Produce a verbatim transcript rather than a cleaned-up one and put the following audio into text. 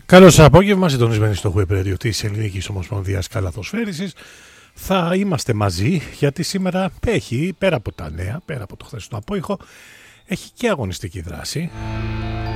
Καλώς σας απόγευμα, συντονισμένοι στο Web Radio της Ελληνικής Ομοσπονδίας Καλαθοσφαίρισης. Θα είμαστε μαζί γιατί σήμερα έχει, πέρα από τα νέα, πέρα από το χθεσινό απόϊχο, έχει και αγωνιστική δράση.